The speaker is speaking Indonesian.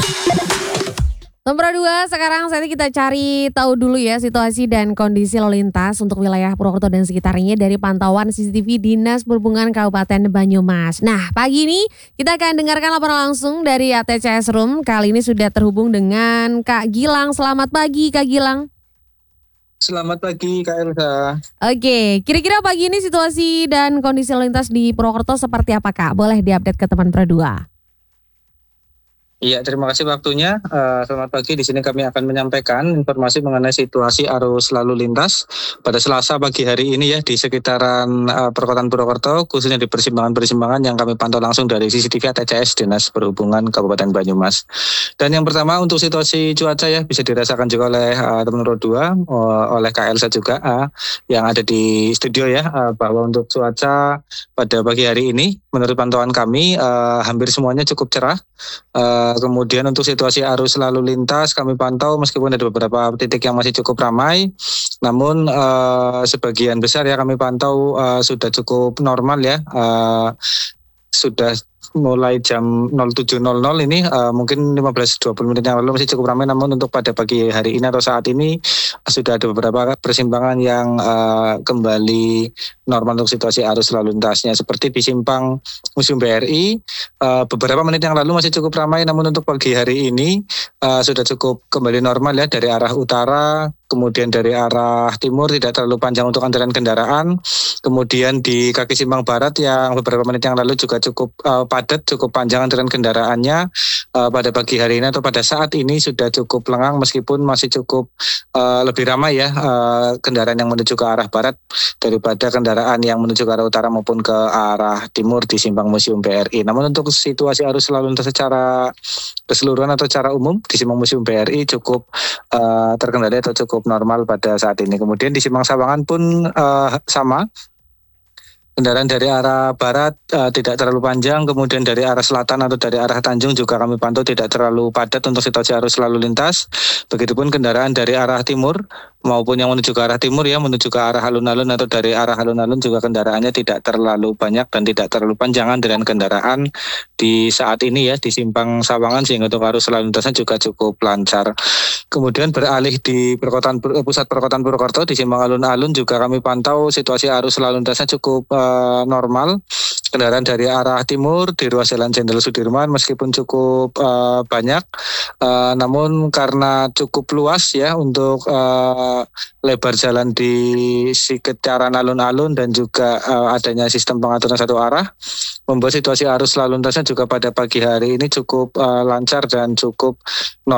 Nomor 2, sekarang saatnya kita cari tahu dulu ya situasi dan kondisi lalu lintas untuk wilayah Purwokerto dan sekitarnya dari pantauan CCTV Dinas Perhubungan Kabupaten Banyumas. Nah, pagi ini kita akan dengarkan laporan langsung dari ATCS Room. Kali ini sudah terhubung dengan Kak Gilang. Selamat pagi Kak Gilang. Selamat pagi Kak Elsa. Oke, kira-kira pagi ini situasi dan kondisi lalu lintas di Purwokerto seperti apa Kak? Boleh diupdate ke teman Pro 2. Iya, terima kasih waktunya. Selamat pagi. Di sini kami akan menyampaikan informasi mengenai situasi arus lalu lintas pada Selasa pagi hari ini ya di sekitaran perkotaan Purwokerto, khususnya di persimpangan-persimpangan yang kami pantau langsung dari CCTV ATCS Dinas Perhubungan Kabupaten Banyumas. Dan yang pertama untuk situasi cuaca ya bisa dirasakan juga oleh teman Pro 2, oleh Kak Elsa juga yang ada di studio ya, bahwa untuk cuaca pada pagi hari ini menurut pantauan kami hampir semuanya cukup cerah. Kemudian untuk situasi arus lalu lintas kami pantau meskipun ada beberapa titik yang masih cukup ramai, namun sebagian besar ya kami pantau sudah cukup normal ya. Sudah mulai jam 07.00 ini mungkin 15-20 menit yang lalu masih cukup ramai, namun untuk pada pagi hari ini atau saat ini sudah ada beberapa persimpangan yang kembali normal untuk situasi arus lalu lintasnya, seperti di simpang Museum BRI beberapa menit yang lalu masih cukup ramai, namun untuk pagi hari ini sudah cukup kembali normal ya, dari arah utara kemudian dari arah timur tidak terlalu panjang untuk antrean kendaraan. Kemudian di kaki simpang barat yang beberapa menit yang lalu juga cukup padat, cukup panjang antrean kendaraannya pada pagi hari ini atau pada saat ini sudah cukup lengang, meskipun masih cukup lebih ramai ya kendaraan yang menuju ke arah barat daripada kendaraan yang menuju ke arah utara maupun ke arah timur di simpang Museum BRI. Namun untuk situasi arus lalu lintas secara keseluruhan atau secara umum di simpang Museum BRI cukup terkendali atau cukup normal pada saat ini. Kemudian di simpang Sawangan pun sama. Kendaraan dari arah barat tidak terlalu panjang, kemudian dari arah selatan atau dari arah Tanjung juga kami pantau tidak terlalu padat untuk situasi arus lalu lintas. Begitupun kendaraan dari arah timur maupun yang menuju ke arah timur ya, menuju ke arah alun-alun atau dari arah alun-alun juga kendaraannya tidak terlalu banyak dan tidak terlalu panjangan dengan kendaraan di saat ini ya di simpang Sawangan, sehingga untuk arus lalu lintasnya juga cukup lancar. Kemudian beralih di pusat perkotaan Purwokerto di simpang alun-alun juga kami pantau situasi arus lalu lintasnya cukup normal. Kendaraan dari arah timur di ruas Jalan Jenderal Sudirman meskipun cukup banyak, namun karena cukup luas ya untuk lebar jalan di sekitaran alun-alun dan juga adanya sistem pengaturan satu arah, membuat situasi arus lalu lintasnya juga pada pagi hari ini cukup lancar dan cukup normal.